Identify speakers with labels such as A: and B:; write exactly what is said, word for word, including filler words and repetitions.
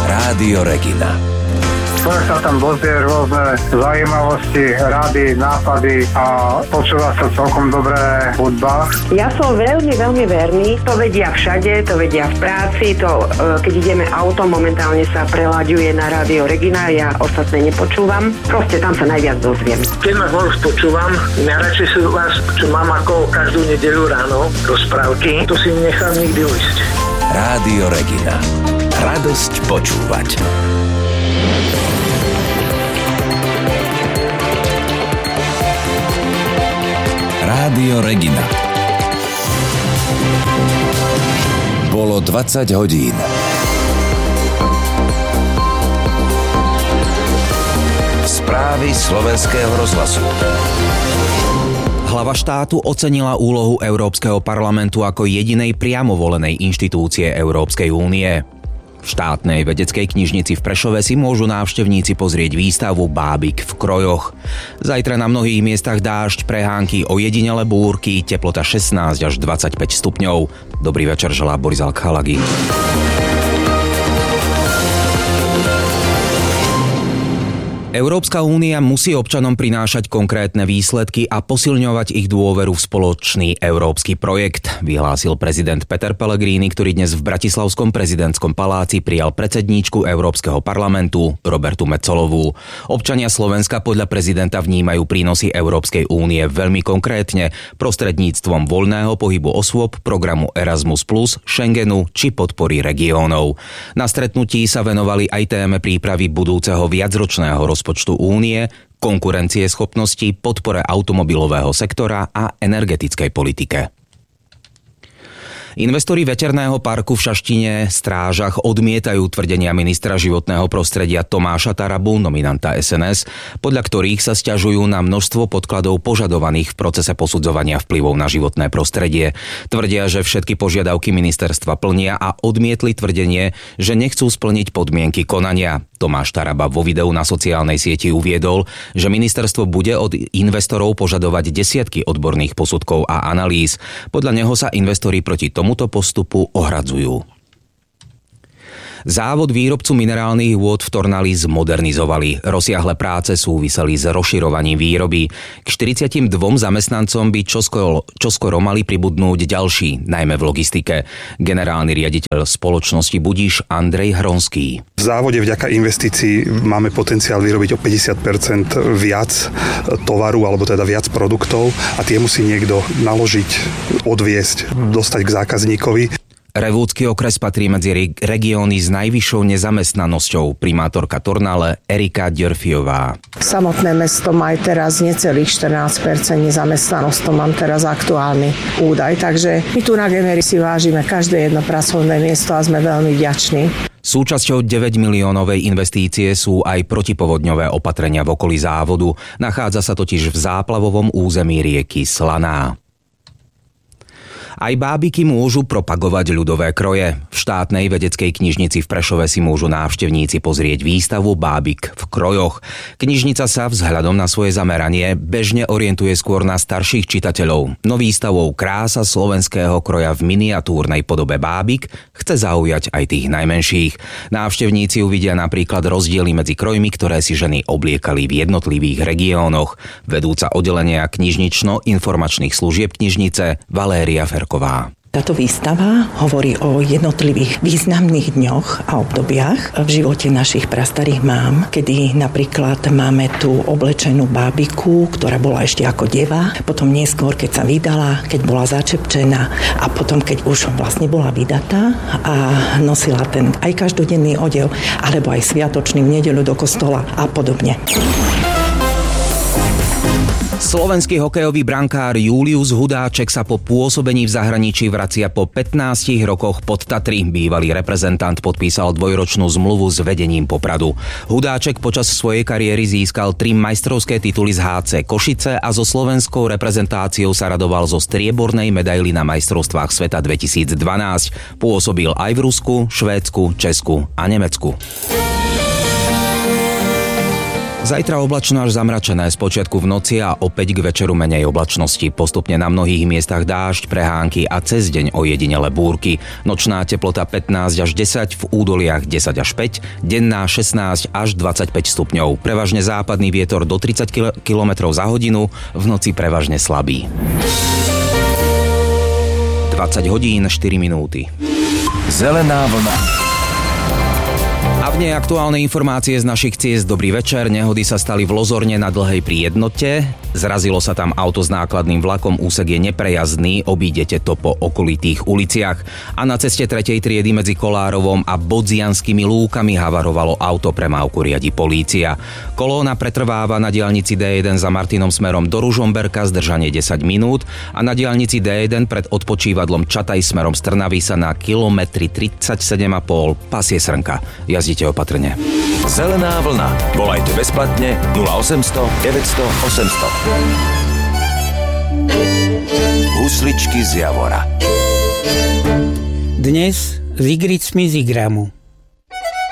A: Rádio Regina.
B: Človek sa tam dozvie rôzne zaujímavosti, rady, nápady a počúva sa celkom dobré hudba.
C: Ja som veľmi, veľmi verný. To vedia všade, to vedia v práci, to keď ideme autom, momentálne sa prelaďuje na Rádio Regina, ja ostatné nepočúvam. Proste tam sa najviac dozviem.
D: Keď ma vonus počúvam, najradšej si vás, čo mám ako každú nedeľu ráno, rozprávky, to si nechám nikdy ujsť.
A: Rádio Regina. Radosť počúvať. Rádio Regina. Bolo dvadsať hodín. Správy Slovenského rozhlasu.
E: Hlava štátu ocenila úlohu Európskeho parlamentu ako jedinej priamo volenej inštitúcie Európskej únie. V štátnej vedeckej knižnici v Prešove si môžu návštevníci pozrieť výstavu Bábik v krojoch. Zajtra na mnohých miestach dážď, prehánky, ojedinele búrky, teplota šestnásť až dvadsaťpäť stupňov. Dobrý večer, želá Boris Alchalagi. Európska únia musí občanom prinášať konkrétne výsledky a posilňovať ich dôveru v spoločný európsky projekt, vyhlásil prezident Peter Pellegrini, ktorý dnes v Bratislavskom prezidentskom paláci prijal predsedníčku Európskeho parlamentu Robertu Metsolovú. Občania Slovenska podľa prezidenta vnímajú prínosy Európskej únie veľmi konkrétne prostredníctvom voľného pohybu osôb, programu Erasmus plus, Schengenu či podpory regiónov. Na stretnutí sa venovali aj téme prípravy budúceho viacročného rozpočtu rozpočtu únie, konkurencieschopnosti, podpore automobilového sektora a energetickej politike. Investori veterného parku v Šaštine Strážach odmietajú tvrdenia ministra životného prostredia Tomáša Tarabu, nominanta es en es, podľa ktorých sa sťažujú na množstvo podkladov požadovaných v procese posudzovania vplyvov na životné prostredie. Tvrdia, že všetky požiadavky ministerstva plnia a odmietli tvrdenie, že nechcú splniť podmienky konania. Tomáš Taraba vo videu na sociálnej sieti uviedol, že ministerstvo bude od investorov požadovať desiatky odborných posudkov a analýz. Podľa neho sa investori proti tomuto postupu ohradzujú. Závod výrobcu minerálnych vôd v Tornali zmodernizovali. Rozsiahle práce súviseli s rozširovaním výroby. K štyridsiatim dvom zamestnancom by čoskoro, čoskoro mali pribudnúť ďalší, najmä v logistike. Generálny riaditeľ spoločnosti Budíš Andrej Hronský.
F: V závode vďaka investícií máme potenciál vyrobiť o päťdesiat percent viac tovaru, alebo teda viac produktov a tie musí niekto naložiť, odviesť, dostať k zákazníkovi.
E: Revúdsky okres patrí medzi regióny s najvyššou nezamestnanosťou. Primátorka Tornale Erika Dörfiová.
G: Samotné mesto má aj teraz necelých štrnásť percent nezamestnanosť, to mám teraz aktuálny údaj, takže my tu na Gemery si vážime každé jedno pracovné miesto a sme veľmi vďační.
E: Súčasťou deväť miliónovej investície sú aj protipovodňové opatrenia v okolí závodu. Nachádza sa totiž v záplavovom území rieky Slaná. Aj bábiky môžu propagovať ľudové kroje. V štátnej vedeckej knižnici v Prešove si môžu návštevníci pozrieť výstavu Bábik v krojoch. Knižnica sa vzhľadom na svoje zameranie bežne orientuje skôr na starších čitateľov. No výstavou Krása slovenského kroja v miniatúrnej podobe bábik chce zaujať aj tých najmenších. Návštevníci uvidia napríklad rozdiely medzi krojmi, ktoré si ženy obliekali v jednotlivých regiónoch. Vedúca oddelenia knižnično-informačných služieb knižnice Valéria Ferko.
H: Táto výstava hovorí o jednotlivých významných dňoch a obdobiach v živote našich prastarých mám, kedy napríklad máme tú oblečenú bábiku, ktorá bola ešte ako deva, potom neskôr, keď sa vydala, keď bola začepčená a potom, keď už vlastne bola vydatá a nosila ten aj každodenný odev, alebo aj sviatočný v nedeľu do kostola a podobne.
E: Slovenský hokejový brankár Julius Hudáček sa po pôsobení v zahraničí vracia po pätnástich rokoch pod Tatry. Bývalý reprezentant podpísal dvojročnú zmluvu s vedením Popradu. Hudáček počas svojej kariéry získal tri majstrovské tituly z há cé Košice a so slovenskou reprezentáciou sa radoval zo striebornej medaily na majstrovstvách sveta dvetisícdvanásť. Pôsobil aj v Rusku, Švédsku, Česku a Nemecku. Zajtra oblačno až zamračené, spočiatku v noci a opäť k večeru menej oblačnosti. Postupne na mnohých miestach dážď, prehánky a cez deň ojedinele búrky. Nočná teplota pätnásť až desať, v údoliach desať až päť, denná šestnásť až dvadsaťpäť stupňov. Prevažne západný vietor do tridsať kilometrov za hodinu, v noci prevažne slabý. dvadsať hodín štyri minúty.
A: Zelená vlna.
E: A v nej aktuálne informácie z našich ciest. Dobrý večer. Nehody sa stali v Lozorne na Dlhej pri Jednote. Zrazilo sa tam auto s nákladným vlakom, úsek je neprejazdný, obídete to po okolitých uliciach. A na ceste tretej triedy medzi Kolárovom a Bodzianskými lúkami havarovalo auto, premávku riadi polícia. Kolóna pretrváva na diaľnici dé jeden za Martinom smerom do Ružomberka, zdržanie desať minút, a na diaľnici dé jeden pred odpočívadlom Čataj smerom z Trnavy sa na kilometri tridsaťsedem a pol pasie srnka. Jazdite opatrne.
A: Zelená vlna. Volajte bezplatne nula osemsto deväťsto osemsto. Husličky z Javora.
I: Dnes s Igricmi z Igramu.